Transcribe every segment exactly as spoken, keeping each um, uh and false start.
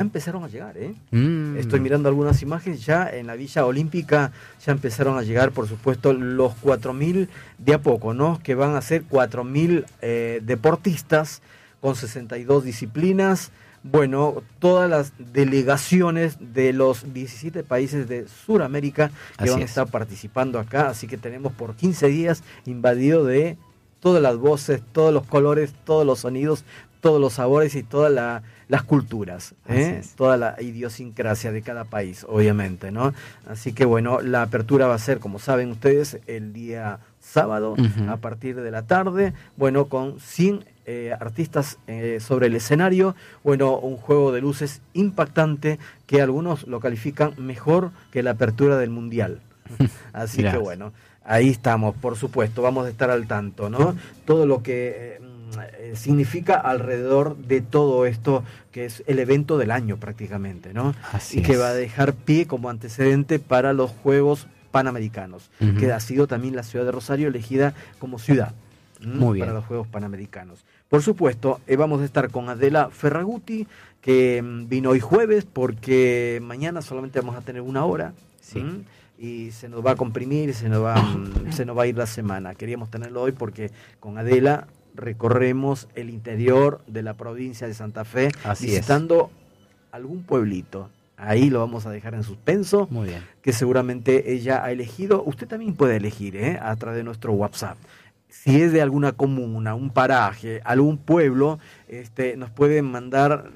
empezaron a llegar, ¿eh? Mm. Estoy mirando algunas imágenes, ya en la Villa Olímpica ya empezaron a llegar, por supuesto, los cuatro mil de a poco, ¿no? Que van a ser cuatro mil eh, deportistas con sesenta y dos disciplinas. Bueno, todas las delegaciones de los diecisiete países de Sudamérica que Así van a es. estar participando acá, así que tenemos por quince días invadido de todas las voces, todos los colores, todos los sonidos, todos los sabores y todas la, las culturas, ¿eh? Toda la idiosincrasia de cada país, obviamente, ¿no? Así que bueno, la apertura va a ser, como saben ustedes, el día sábado, uh-huh. a partir de la tarde, bueno, con cien eh, artistas eh, sobre el escenario, bueno, un juego de luces impactante que algunos lo califican mejor que la apertura del Mundial. Así Gracias. que bueno, ahí estamos, por supuesto, vamos a estar al tanto, ¿no? Todo lo que eh, significa alrededor de todo esto, que es el evento del año prácticamente, ¿no? Así y que es. va a dejar pie como antecedente para los Juegos Panamericanos, uh-huh. que ha sido también la ciudad de Rosario elegida como ciudad Muy bien. para los Juegos Panamericanos. Por supuesto, eh, vamos a estar con Adela Ferraguti, que mm, vino hoy jueves, porque mañana solamente vamos a tener una hora. Sí. ¿Mm? Y se nos va a comprimir, se nos va, se nos va a ir la semana. Queríamos tenerlo hoy porque con Adela recorremos el interior de la provincia de Santa Fe, Así visitando es. algún pueblito. Ahí lo vamos a dejar en suspenso. Muy bien. Que seguramente ella ha elegido. Usted también puede elegir, ¿eh? A través de nuestro WhatsApp. Si es de alguna comuna, un paraje, algún pueblo, este, nos pueden mandar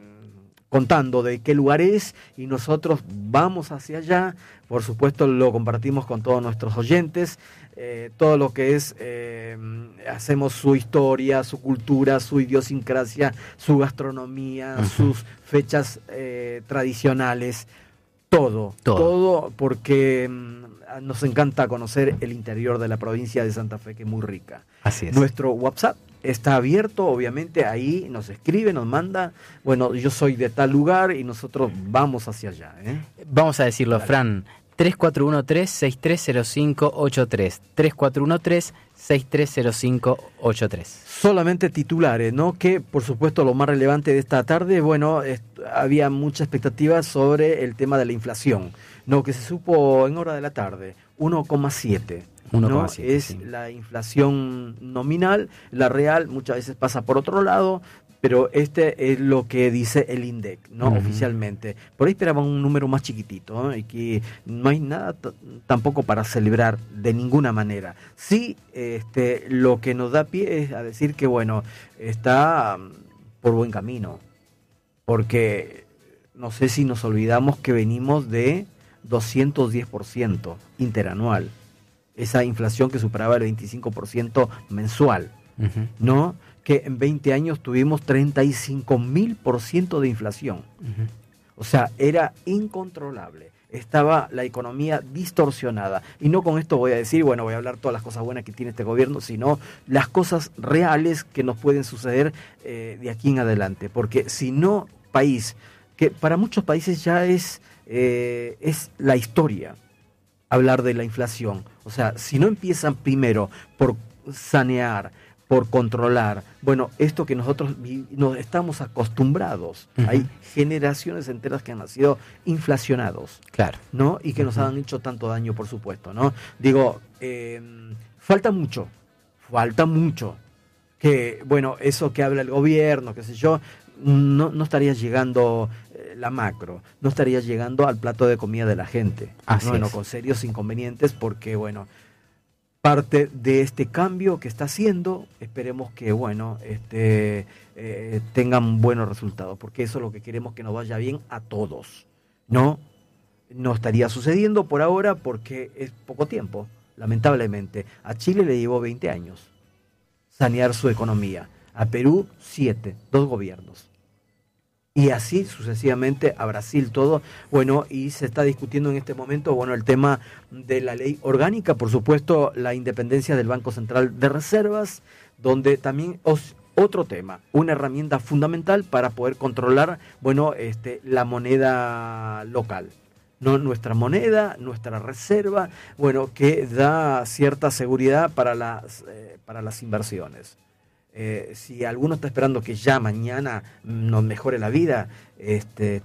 contando de qué lugar es y nosotros vamos hacia allá. Por supuesto lo compartimos con todos nuestros oyentes, eh, todo lo que es, eh, hacemos su historia, su cultura, su idiosincrasia, su gastronomía, uh-huh. sus fechas eh, tradicionales, todo, todo, todo porque mm, nos encanta conocer el interior de la provincia de Santa Fe, que es muy rica. Así es. Nuestro WhatsApp está abierto, obviamente, ahí nos escribe, nos manda, bueno, yo soy de tal lugar y nosotros vamos hacia allá, ¿eh? Vamos a decirlo, Dale. Fran, tres cuatro uno tres, seis tres cero cinco ocho tres, tres cuatro uno tres, seis tres cero cinco ocho tres. Solamente titulares, ¿no? Que, por supuesto, lo más relevante de esta tarde, bueno, es, había mucha expectativa sobre el tema de la inflación, ¿no? Que se supo en hora de la tarde, uno coma siete. ¿no? Es sí. la inflación nominal, la real muchas veces pasa por otro lado, pero este es lo que dice el INDEC, ¿no? Uh-huh. Oficialmente. Por ahí esperaban un número más chiquitito, ¿no? Y que no hay nada t- tampoco para celebrar de ninguna manera. Sí, este, lo que nos da pie es a decir que, bueno, está um, por buen camino, porque no sé si nos olvidamos que venimos de doscientos diez por ciento interanual. Esa inflación que superaba el veinticinco por ciento mensual, uh-huh. ¿no? Que en veinte años tuvimos treinta y cinco mil por ciento de inflación. Uh-huh. O sea, era incontrolable. Estaba la economía distorsionada. Y no con esto voy a decir, bueno, voy a hablar todas las cosas buenas que tiene este gobierno, sino las cosas reales que nos pueden suceder eh, de aquí en adelante. Porque si no, país, que para muchos países ya es, eh, es la historia, hablar de la inflación. O sea, si no empiezan primero por sanear, por controlar, bueno, esto que nosotros nos estamos acostumbrados, uh-huh. hay generaciones enteras que han nacido inflacionados, claro, ¿no? Y que uh-huh. nos han hecho tanto daño, por supuesto, ¿no? Digo, eh, falta mucho, falta mucho, que, bueno, eso que habla el gobierno, qué sé yo, no, no estaría llegando eh, la macro, no estaría llegando al plato de comida de la gente. Así bueno, es. Con serios inconvenientes porque, bueno, parte de este cambio que está haciendo, esperemos que, bueno, este, eh, tengan buenos resultados, porque eso es lo que queremos, que nos vaya bien a todos, ¿no? No estaría sucediendo por ahora porque es poco tiempo, lamentablemente. A Chile le llevó veinte años sanear su economía. A Perú, siete, dos gobiernos. Y así sucesivamente a Brasil todo. Bueno, y se está discutiendo en este momento, bueno, el tema de la ley orgánica, por supuesto, la independencia del Banco Central de Reservas, donde también os, otro tema, una herramienta fundamental para poder controlar, bueno, este, la moneda local. No, nuestra moneda, nuestra reserva, bueno, que da cierta seguridad para las, eh, para las inversiones. Eh, si alguno está esperando que ya mañana nos mejore la vida, este,